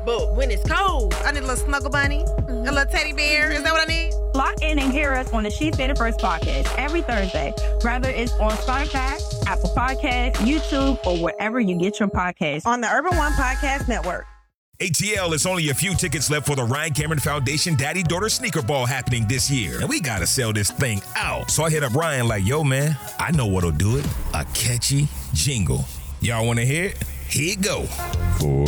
But when it's cold, I need a little snuggle bunny, a little teddy bear. Is that what I need? Lock in and hear us on the She Said It First podcast every Thursday, whether it's on Spotify, Apple Podcasts, YouTube, or wherever you get your podcasts. On the Urban One Podcast Network. ATL, is only a few tickets left for the Ryan Cameron Foundation Daddy-Daughter Sneaker Ball happening this year. And we gotta sell this thing out. So I hit up Ryan like, yo, man, I know what'll do it. A catchy jingle. Y'all wanna hear it? Here it go. 4,